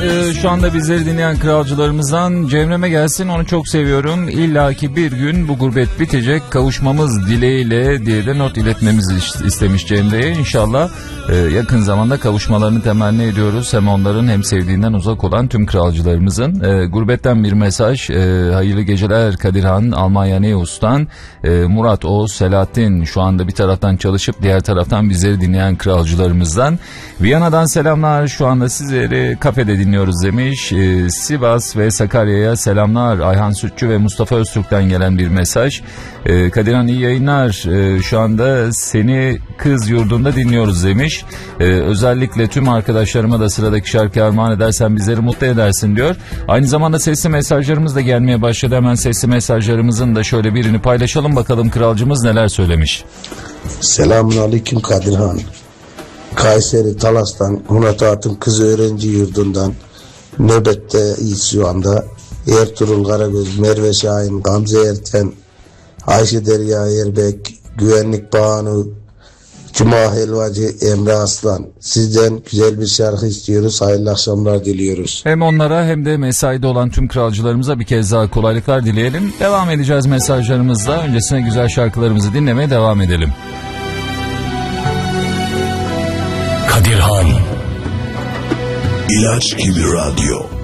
Şu anda bizleri dinleyen kralcılarımızdan Cemre'me gelsin, onu çok seviyorum. İlla ki bir gün bu gurbet bitecek, kavuşmamız dileğiyle diye de not iletmemizi istemiş Cemre'ye. İnşallah yakın zamanda kavuşmalarını temenni ediyoruz. Hem onların hem sevdiğinden uzak olan tüm kralcılarımızın. Gurbetten bir mesaj. Hayırlı geceler Kadirhan, Almanya Neus'tan. Murat, Oğuz, Selahattin şu anda bir taraftan çalışıp diğer taraftan bizleri dinleyen kralcılarımızdan. Viyana'dan selamlar, şu anda sizleri kafede dinliyoruz demiş. Sivas ve Sakarya'ya selamlar. Ayhan Sütçü ve Mustafa Öztürk'ten gelen bir mesaj. Kadirhan iyi yayınlar. Şu anda seni kız yurdunda dinliyoruz demiş. Özellikle tüm arkadaşlarıma da sıradaki şarkı armağan edersen bizleri mutlu edersin diyor. Aynı zamanda sesli mesajlarımız da gelmeye başladı. Hemen sesli mesajlarımızın da şöyle birini paylaşalım bakalım kralcımız neler söylemiş. Selamun aleyküm Kadirhan. Kayseri Talas'tan Murat Hatun Kız Öğrenci Yurdu'ndan nöbetteyiz şu anda. Ertuğrul Karagöz, Merve Şahin, Gamze Erten, Ayşe Derya Erbek, Güvenlik Banu, Cuma Helvacı, Emre Aslan. Sizden güzel bir şarkı istiyoruz. Hayırlı akşamlar diliyoruz. Hem onlara hem de mesaide olan tüm kralcılarımıza bir kez daha kolaylıklar dileyelim. Devam edeceğiz mesajlarımızla. Öncesine güzel şarkılarımızı dinlemeye devam edelim. Kadirhan İlaç gibi radyo.